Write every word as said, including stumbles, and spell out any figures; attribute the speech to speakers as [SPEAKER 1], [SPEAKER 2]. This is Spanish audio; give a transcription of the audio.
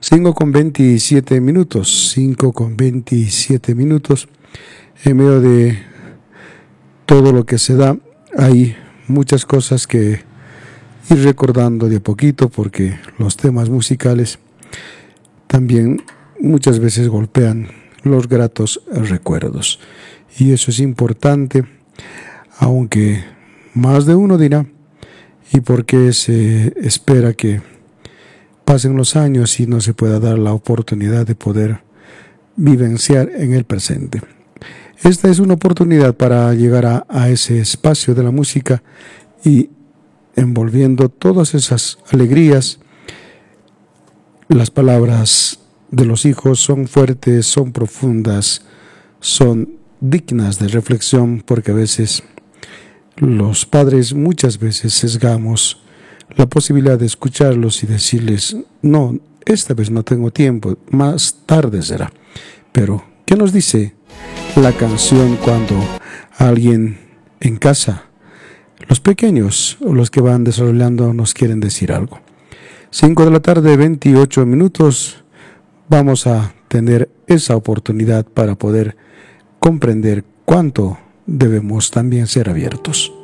[SPEAKER 1] cinco con veintisiete minutos, cinco con veintisiete minutos. En medio de todo lo que se da, hay muchas cosas que ir recordando de a poquito, porque los temas musicales también muchas veces golpean los gratos recuerdos. Y eso es importante, aunque más de uno dirá, ¿y por qué se espera que pasen los años y no se pueda dar la oportunidad de poder vivenciar en el presente? Esta es una oportunidad para llegar a, a ese espacio de la música y envolviendo todas esas alegrías. Las palabras de los hijos son fuertes, son profundas, son dignas de reflexión, porque a veces los padres muchas veces sesgamos la posibilidad de escucharlos y decirles, no, esta vez no tengo tiempo, más tarde será. Pero, ¿qué nos dice la canción cuando alguien en casa, los pequeños o los que van desarrollando, nos quieren decir algo? cinco de la tarde, veintiocho minutos, vamos a tener esa oportunidad para poder comprender cuánto debemos también ser abiertos.